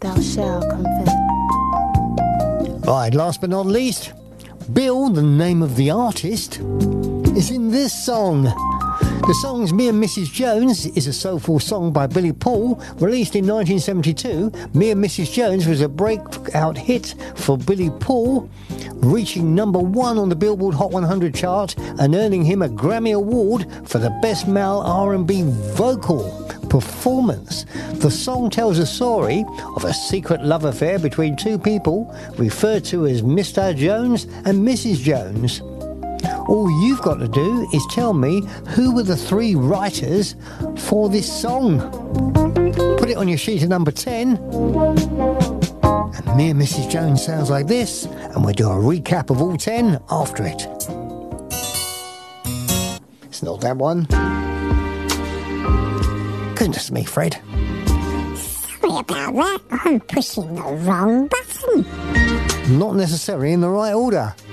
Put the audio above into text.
thou shalt confess. Right, last but not least, Bill, the name of the artist, is in this song. The song's Me and Mrs. Jones is a soulful song by Billy Paul, released in 1972. Me and Mrs. Jones was a breakout hit for Billy Paul, reaching number 1 on the Billboard Hot 100 chart and earning him a Grammy Award for the Best Male R&B Vocal Performance. The song tells a story of a secret love affair between two people referred to as Mr. Jones and Mrs. Jones. All you've got to do is tell me who were the 3 writers for this song. Put it on your sheet of number 10. And Me and Mrs. Jones sounds like this, and we'll do a recap of all 10 after it. It's not that one. Goodness me, Fred. Sorry about that. I'm pushing the wrong button. Not necessarily in the right order.